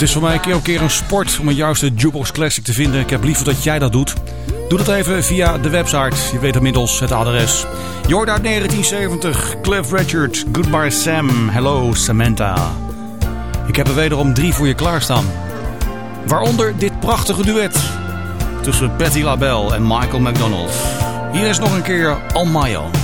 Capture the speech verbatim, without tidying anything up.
is voor mij keer op keer een sport om een juiste jukebox classic te vinden. Ik heb liever dat jij dat doet. Doe dat even via de website. Je weet inmiddels het adres. Je hoort uit negentien zeventig. Cliff Richard, Goodbye Sam, Hello Samantha. Ik heb er wederom drie voor je klaarstaan. Waaronder dit prachtige duet tussen Patti LaBelle en Michael McDonald. Hier is nog een keer On My Own.